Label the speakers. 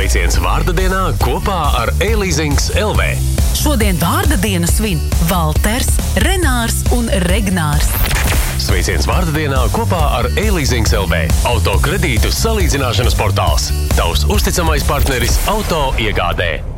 Speaker 1: Sveiciens vārda dienā kopā ar E-Leasings LV.
Speaker 2: Šodien vārda dienu svin Valters, Renārs un Regnārs.
Speaker 1: Sveiciens vārda dienā kopā ar E-Leasings LV. Auto kredītu salīdzināšanas portāls. Tavs uzticamais partneris auto iegādē.